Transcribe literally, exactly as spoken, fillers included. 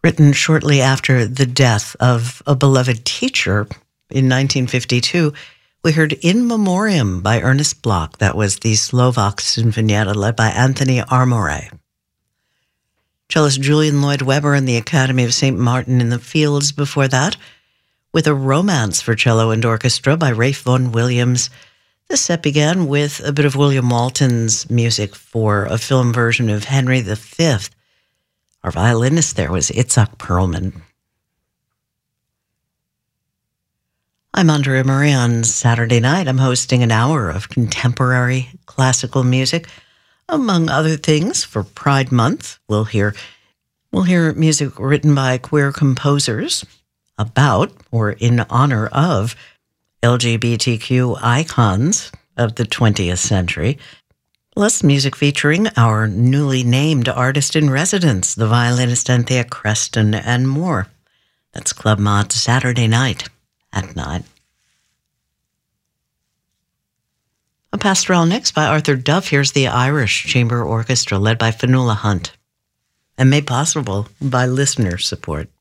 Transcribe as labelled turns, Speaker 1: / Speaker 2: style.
Speaker 1: Written shortly after the death of a beloved teacher in nineteen fifty-two, we heard In Memoriam by Ernest Bloch. That was the Slovak Sinfonietta led by Anthony Armoret. Cellist Julian Lloyd Webber and the Academy of Saint Martin in the Fields before that, with a Romance for Cello and Orchestra by Ralph Vaughan Williams. This set began with a bit of William Walton's music for a film version of Henry the Fifth. Our violinist there was Itzhak Perlman. I'm Andrea Murray. On Saturday night, I'm hosting an hour of contemporary classical music. Among other things, for Pride Month, we'll hear, we'll hear music written by queer composers about or in honor of L G B T Q icons of the twentieth century. Plus music featuring our newly named artist in residence, the violinist Anthea Creston, and more. That's Club Mod Saturday night at nine. A pastoral next by Arthur Duff. Here's the Irish Chamber Orchestra led by Fionnuala Hunt, and made possible by listener support.